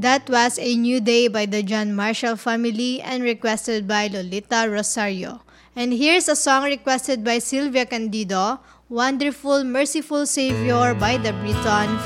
That was A New Day by the John Marshall Family and requested by Lolita Rosario. And here's a song requested by Sylvia Candido, Wonderful Merciful Savior by the Breton